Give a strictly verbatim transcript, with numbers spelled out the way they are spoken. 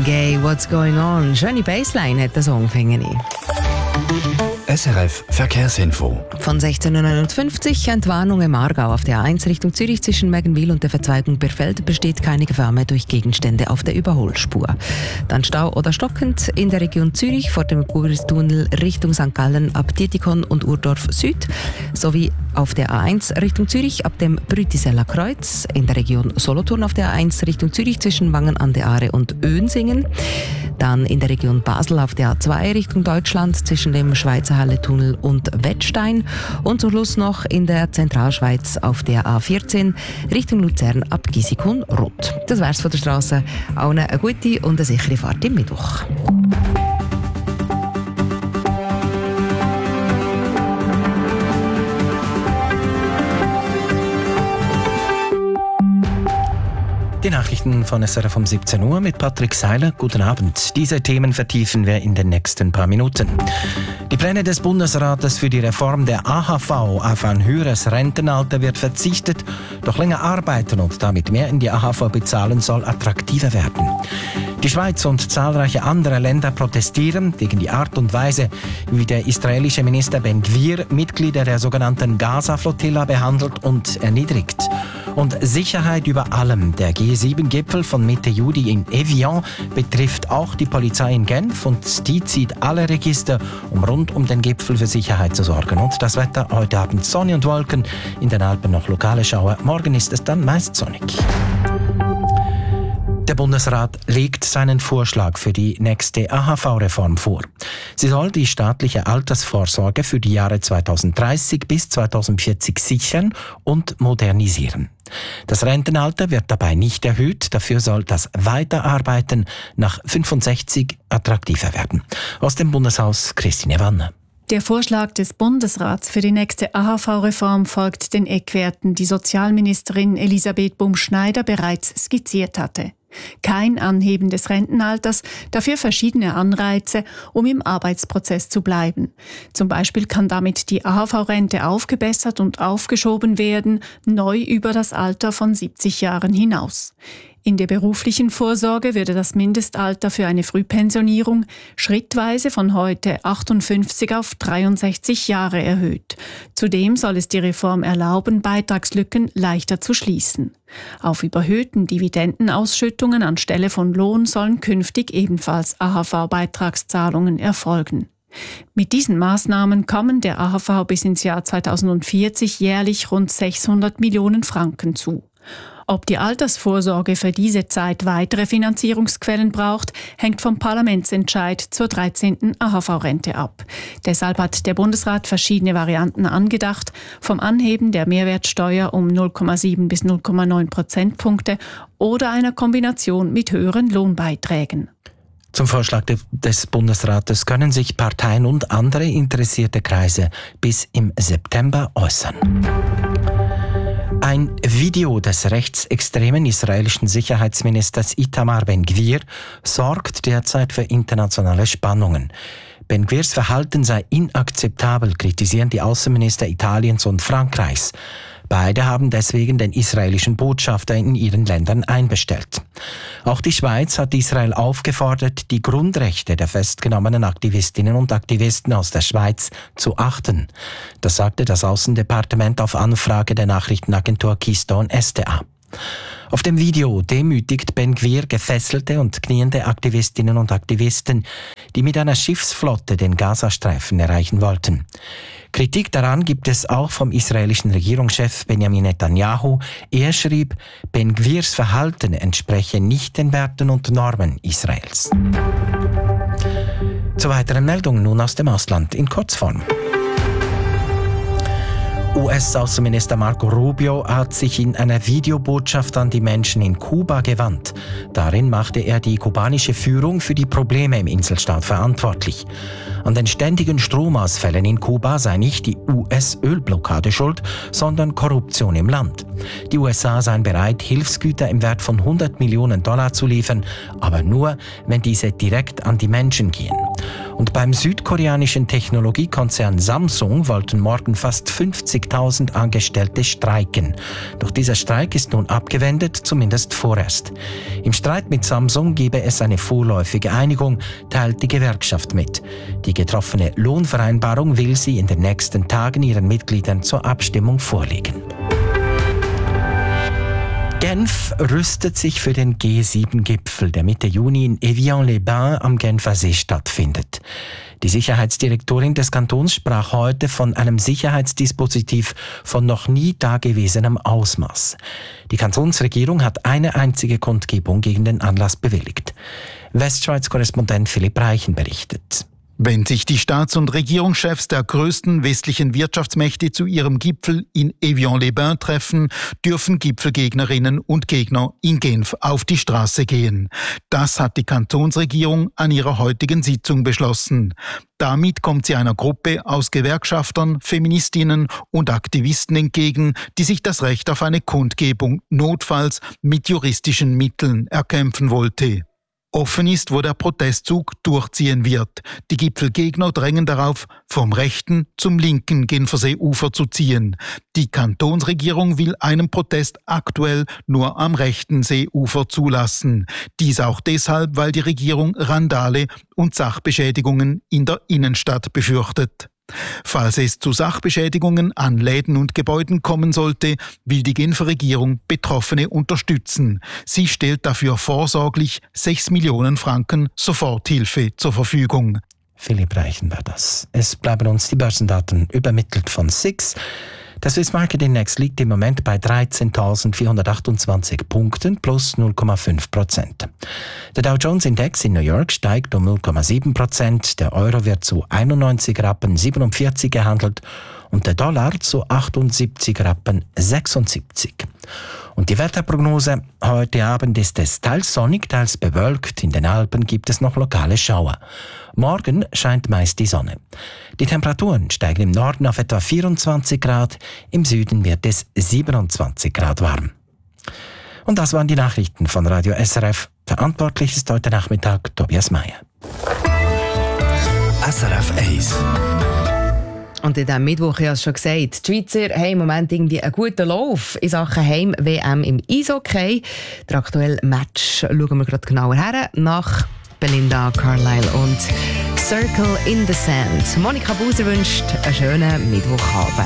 Gaye, What's Going On? Schöne Bassline hat der Song, finde ich. S R F Verkehrsinfo. Von sechzehn Uhr neunundfünfzig Entwarnung im Aargau auf der A eins Richtung Zürich zwischen Meggenwil und der Verzweigung Birfeld besteht keine Gefahr mehr durch Gegenstände auf der Überholspur. Dann Stau oder stockend in der Region Zürich vor dem Guristunnel Richtung Sankt Gallen ab Dietikon und Urdorf Süd sowie auf der A eins Richtung Zürich ab dem Brütiseller Kreuz, in der Region Solothurn auf der A eins Richtung Zürich zwischen Wangen an der Aare und Önsingen. Dann in der Region Basel auf der A zwei Richtung Deutschland zwischen dem Schweizer Halletunnel und Wettstein. Und zum Schluss noch in der Zentralschweiz auf der A vierzehn Richtung Luzern ab Gisikon-Rot. Das wär's von der Straße. Allen eine gute und eine sichere Fahrt im Mittwoch. Die Nachrichten von S R F um siebzehn Uhr mit Patrick Seiler. Guten Abend. Diese Themen vertiefen wir in den nächsten paar Minuten. Die Pläne des Bundesrates für die Reform der A H V auf ein höheres Rentenalter wird verzichtet. Doch länger arbeiten und damit mehr in die A H V bezahlen soll attraktiver werden. Die Schweiz und zahlreiche andere Länder protestieren gegen die Art und Weise, wie der israelische Minister Ben Gvir Mitglieder der sogenannten Gaza-Flottilla behandelt und erniedrigt. Und Sicherheit über allem. Der G sieben Gipfel von Mitte Juli in Evian betrifft auch die Polizei in Genf und die zieht alle Register, um rund um den Gipfel für Sicherheit zu sorgen. Und das Wetter heute Abend Sonne und Wolken, in den Alpen noch lokale Schauer. Morgen ist es dann meist sonnig. Der Bundesrat legt seinen Vorschlag für die nächste A H V-Reform vor. Sie soll die staatliche Altersvorsorge für die Jahre zweitausenddreißig bis zweitausendvierzig sichern und modernisieren. Das Rentenalter wird dabei nicht erhöht, dafür soll das Weiterarbeiten nach fünfundsechzig attraktiver werden. Aus dem Bundeshaus Christine Wanner. Der Vorschlag des Bundesrats für die nächste A H V-Reform folgt den Eckwerten, die Sozialministerin Elisabeth Bumschneider bereits skizziert hatte. Kein Anheben des Rentenalters, dafür verschiedene Anreize, um im Arbeitsprozess zu bleiben. Zum Beispiel kann damit die A H V-Rente aufgebessert und aufgeschoben werden, neu über das Alter von siebzig Jahren hinaus. In der beruflichen Vorsorge würde das Mindestalter für eine Frühpensionierung schrittweise von heute achtundfünfzig auf dreiundsechzig Jahre erhöht. Zudem soll es die Reform erlauben, Beitragslücken leichter zu schließen. Auf überhöhten Dividendenausschüttungen anstelle von Lohn sollen künftig ebenfalls A H V-Beitragszahlungen erfolgen. Mit diesen Maßnahmen kommen der A H V bis ins Jahr zweitausendvierzig jährlich rund sechshundert Millionen Franken zu. Ob die Altersvorsorge für diese Zeit weitere Finanzierungsquellen braucht, hängt vom Parlamentsentscheid zur dreizehnten A H V-Rente ab. Deshalb hat der Bundesrat verschiedene Varianten angedacht, vom Anheben der Mehrwertsteuer um null Komma sieben bis null Komma neun Prozentpunkte oder einer Kombination mit höheren Lohnbeiträgen. Zum Vorschlag des Bundesrates können sich Parteien und andere interessierte Kreise bis im September äußern. Ein Video des rechtsextremen israelischen Sicherheitsministers Itamar Ben-Gvir sorgt derzeit für internationale Spannungen. Ben-Gvirs Verhalten sei inakzeptabel, kritisieren die Außenminister Italiens und Frankreichs. Beide haben deswegen den israelischen Botschafter in ihren Ländern einbestellt. Auch die Schweiz hat Israel aufgefordert, die Grundrechte der festgenommenen Aktivistinnen und Aktivisten aus der Schweiz zu achten. Das sagte das Außendepartement auf Anfrage der Nachrichtenagentur Keystone S T A. Auf dem Video demütigt Ben-Gvir gefesselte und kniende Aktivistinnen und Aktivisten, die mit einer Schiffsflotte den Gazastreifen erreichen wollten. Kritik daran gibt es auch vom israelischen Regierungschef Benjamin Netanyahu. Er schrieb, Ben-Gvirs Verhalten entspreche nicht den Werten und Normen Israels. Zu weiteren Meldungen nun aus dem Ausland in Kurzform. U S-Außenminister Marco Rubio hat sich in einer Videobotschaft an die Menschen in Kuba gewandt. Darin machte er die kubanische Führung für die Probleme im Inselstaat verantwortlich. An den ständigen Stromausfällen in Kuba sei nicht die U S-Ölblockade schuld, sondern Korruption im Land. Die U S A seien bereit, Hilfsgüter im Wert von hundert Millionen Dollar zu liefern, aber nur, wenn diese direkt an die Menschen gehen. Und beim südkoreanischen Technologiekonzern Samsung wollten morgen fast fünfzigtausend Angestellte streiken. Doch dieser Streik ist nun abgewendet, zumindest vorerst. Im Streit mit Samsung gebe es eine vorläufige Einigung, teilt die Gewerkschaft mit. Die getroffene Lohnvereinbarung will sie in den nächsten Tagen ihren Mitgliedern zur Abstimmung vorlegen. Genf rüstet sich für den G sieben Gipfel, der Mitte Juni in Evian-les-Bains am Genfer See stattfindet. Die Sicherheitsdirektorin des Kantons sprach heute von einem Sicherheitsdispositiv von noch nie dagewesenem Ausmaß. Die Kantonsregierung hat eine einzige Kundgebung gegen den Anlass bewilligt. Westschweiz-Korrespondent Philipp Reichen berichtet. Wenn sich die Staats- und Regierungschefs der größten westlichen Wirtschaftsmächte zu ihrem Gipfel in Evian-les-Bains treffen, dürfen Gipfelgegnerinnen und Gegner in Genf auf die Straße gehen. Das hat die Kantonsregierung an ihrer heutigen Sitzung beschlossen. Damit kommt sie einer Gruppe aus Gewerkschaftern, Feministinnen und Aktivisten entgegen, die sich das Recht auf eine Kundgebung notfalls mit juristischen Mitteln erkämpfen wollte. Offen ist, wo der Protestzug durchziehen wird. Die Gipfelgegner drängen darauf, vom rechten zum linken Genferseeufer zu ziehen. Die Kantonsregierung will einen Protest aktuell nur am rechten Seeufer zulassen. Dies auch deshalb, weil die Regierung Randale und Sachbeschädigungen in der Innenstadt befürchtet. Falls es zu Sachbeschädigungen an Läden und Gebäuden kommen sollte, will die Genfer Regierung Betroffene unterstützen. Sie stellt dafür vorsorglich sechs Millionen Franken Soforthilfe zur Verfügung. Philipp Reichen war das. Es bleiben uns die Börsendaten übermittelt von S I X. Der Swiss Market Index liegt im Moment bei dreizehntausendvierhundertachtundzwanzig Punkten plus null Komma fünf Prozent. Der Dow Jones Index in New York steigt um null Komma sieben Prozent, der Euro wird zu einundneunzig Rappen siebenundvierzig gehandelt und der Dollar zu achtundsiebzig Rappen sechsundsiebzig. Und die Wetterprognose: Heute Abend ist es teils sonnig, teils bewölkt. In den Alpen gibt es noch lokale Schauer. Morgen scheint meist die Sonne. Die Temperaturen steigen im Norden auf etwa vierundzwanzig Grad, im Süden wird es siebenundzwanzig Grad warm. Und das waren die Nachrichten von Radio S R F. Verantwortlich ist heute Nachmittag Tobias Meyer. S R F eins. Und in diesem Mittwoch, ich habe es schon gesagt, die Schweizer haben im Moment irgendwie einen guten Lauf in Sachen Heim-W M im Eishockey. Der aktuelle Match schauen wir gerade genauer her, nach Belinda Carlisle und Circle in the Sand. Monika Buser wünscht einen schönen Mittwochabend.